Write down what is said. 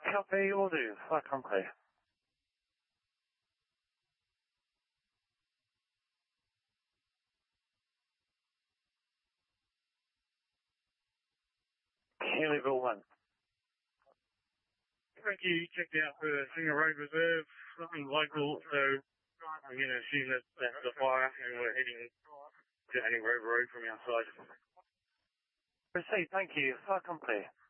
Copy, will do. Flight company. Haleyville 1. Thank you. You checked out for Singer Road Reserve, nothing local, so I'm going to assume that that's the fire and we're heading to Anning Road Road from our side. Proceed, thank you. Flight company.